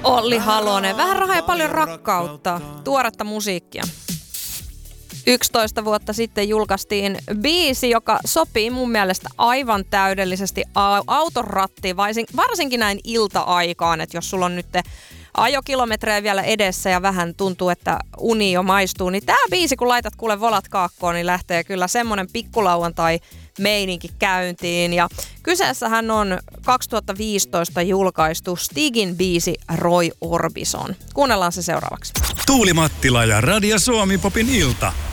Olli Halonen. Vähän rahaa ja paljon rakkautta. Tuoretta musiikkia. 11 vuotta sitten julkaistiin biisi, joka sopii mun mielestä aivan täydellisesti auton rattiin, varsinkin näin ilta-aikaan, että jos sulla on nyt ajokilometrejä vielä edessä ja vähän tuntuu, että uni jo maistuu, niin tää biisi, kun laitat kuule volat kaakkoon, niin lähtee kyllä semmonen pikkulauantai meininki käyntiin. Ja kyseessähän on 2015 julkaistu Stigin biisi Roy Orbison. Kuunnellaan se seuraavaksi. Tuuli Mattila ja Radio Suomi Popin ilta.